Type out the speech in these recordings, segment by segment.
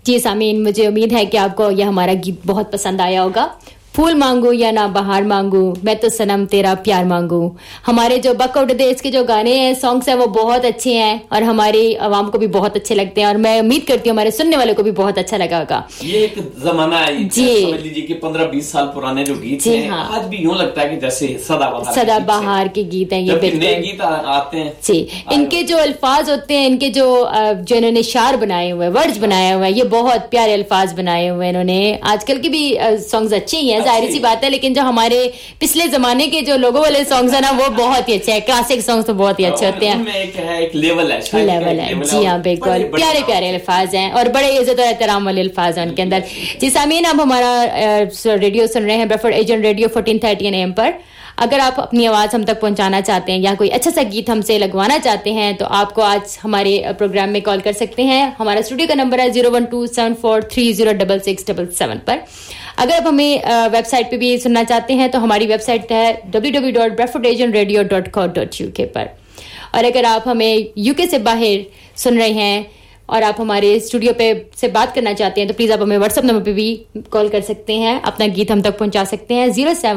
जी सामीन, मुझे उम्मीद है कि आपको यह हमारा गीत बहुत पसंद आया होगा। फूल मांगू या ना बहार मांगू, मैं तो सनम तेरा प्यार मांगू। हमारे जो बक आउट देश के जो गाने हैं, सॉन्ग्स हैं, वो बहुत अच्छे हैं और हमारी आवाम को भी बहुत अच्छे लगते हैं और मैं उम्मीद करती हूँ हमारे सुनने वालों को भी बहुत अच्छा लगा होगा। ये एक जमाना है जी, समझ लीजिए कि 15-20 साल पुराने जो गीत हैं, हाँ। आज भी यूं लगता है कि जैसे सदाबहार के गीत हैं। ये नए गीत आते हैं जी, इनके जो अल्फाज होते हैं, इनके जो इन्होंने शार बनाए हुए, वर्ड्स बनाए हुए हैं, ये बहुत प्यारे अल्फाज बनाए हुए हैं इन्होंने। आजकल के भी सॉन्ग्स अच्छे ही हैं, जाहिर सी बात है, लेकिन जो हमारे पिछले जमाने के जो लोगों वाले सॉन्ग्स है ना, वो बहुत ही अच्छे हैं। क्लासिक सॉन्ग्स तो बहुत ही अच्छे होते हैं। एक लेवल है जी हाँ, बिल्कुल प्यारे प्यारे अल्फाज हैं और बड़े इज्जत और एहतराम वाले अल्फाज हैं उनके अंदर। जी सामीन, अब हमारा रेडियो सुन रहे हैं ब्रेडफोर्ड एजेंट रेडियो 1430 AM पर। अगर आप अपनी आवाज़ हम तक पहुंचाना चाहते हैं या कोई अच्छा सा गीत हमसे लगवाना चाहते हैं तो आपको आज हमारे प्रोग्राम में कॉल कर सकते हैं। हमारा स्टूडियो का नंबर है 01274306677 पर। अगर आप हमें वेबसाइट पे भी सुनना चाहते हैं तो हमारी वेबसाइट है www.bradfordagentradio.co.uk पर। और अगर आप हमें यूके से बाहर सुन रहे हैं और आप हमारे स्टूडियो पे से बात करना चाहते हैं तो प्लीज आप हमें व्हाट्सएप नंबर पे भी कॉल कर सकते हैं, अपना गीत हम तक पहुंचा सकते हैं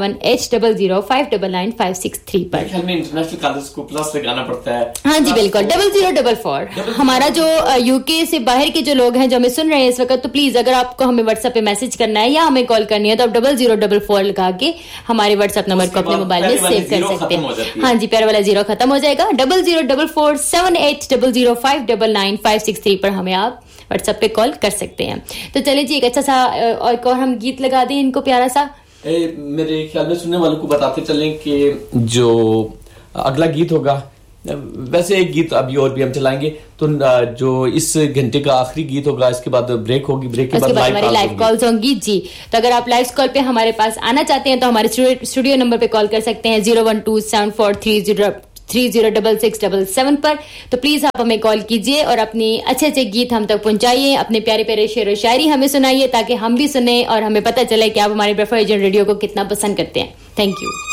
07800599563 पर। इंटरनेशनल कॉल्स को प्लस लगाना पड़ता है। हाँ जी बिल्कुल, 0044। हमारा जो यूके से बाहर के जो लोग हैं जो हमें सुन रहे हैं इस वक्त, तो प्लीज अगर आपको हमें व्हाट्सएप पे मैसेज करना है या हमें कॉल करनी है तो आप 0044 लगा के हमारे व्हाट्सएप नंबर को अपने मोबाइल में सेव कर सकते हैं। हाँ जी, प्यार वाला जीरो खत्म हो जाएगा। 00447800599563 पर हमें आप व्हाट्सएप पे कॉल कर सकते हैं। तो चलिए जी, एक अच्छा सा और हम गीत लगा दें इनको प्यारा सा। मेरे ख्याल में सुनने वालों को बताते चलें कि जो अगला गीत होगा, वैसे एक गीत अभी और भी हम चलाएंगे, तो जो इस घंटे का आखिरी गीत होगा, इसके बाद ब्रेक होगी, ब्रेक के बाद हमारी लाइव कॉल्स होंगी जी। तो अगर आप लाइव कॉल पे हमारे पास आना चाहते हैं तो हमारे स्टूडियो नंबर पे कॉल कर सकते हैं 01274306677 पर। तो प्लीज आप हमें कॉल कीजिए और अपनी अच्छे अच्छे गीत हम तक पहुंचाइए, अपने प्यारे प्यारे शेर और शायरी हमें सुनाइए ताकि हम भी सुने और हमें पता चले कि आप हमारे ब्रेडफोर्ड एजेंट रेडियो को कितना पसंद करते हैं। Thank you.